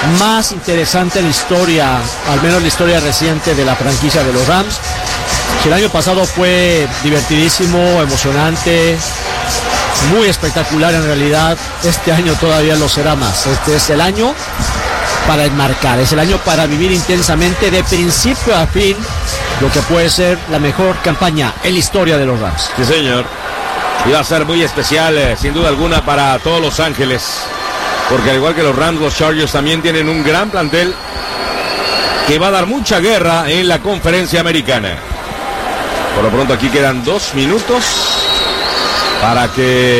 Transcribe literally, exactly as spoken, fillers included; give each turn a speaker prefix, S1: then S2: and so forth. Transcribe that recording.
S1: más interesante en la historia, al menos la historia reciente de la franquicia de los Rams. Si el año pasado fue divertidísimo, emocionante, muy espectacular en realidad, este año todavía lo será más. Este es el año para enmarcar, es el año para vivir intensamente de principio a fin lo que puede ser la mejor campaña en la historia de los Rams.
S2: Sí, señor. Y va a ser muy especial, eh, sin duda alguna, para todos Los Ángeles, porque al igual que los Rams, los Chargers también tienen un gran plantel que va a dar mucha guerra en la conferencia americana. Por lo pronto aquí quedan dos minutos para que